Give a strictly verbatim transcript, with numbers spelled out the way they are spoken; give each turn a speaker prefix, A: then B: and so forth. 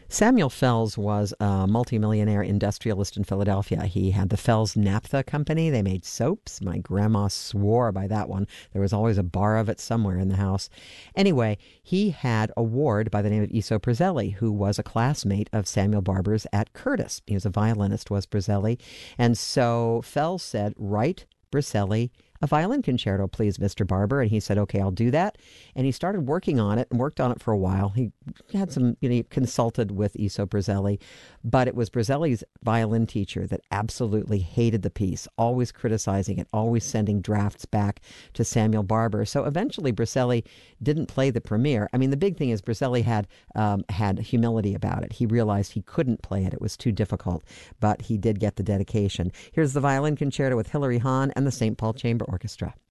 A: Samuel Fells was a multimillionaire industrialist in Philadelphia. He had the Fells Naphtha Company. They made soaps. My grandma swore by that one. There was always a bar of it somewhere in the house. Anyway, he had a ward by the name of Iso Brizelli, who was a classmate of Samuel Barber's at Curtis. He was a violinist, was Brizelli. And so Fells said, write Brizelli a violin concerto, please, Mister Barber. And he said, okay, I'll do that. And he started working on it and worked on it for a while. He had some, you know, he consulted with Iso Brizelli, but it was Brizelli's violin teacher that absolutely hated the piece, always criticizing it, always sending drafts back to Samuel Barber. So eventually Brizelli didn't play the premiere. I mean, the big thing is Brizelli had, um, had humility about it. He realized he couldn't play it. It was too difficult, but he did get the dedication. Here's the violin concerto with Hilary Hahn and the Saint Paul Chamber Orchestra.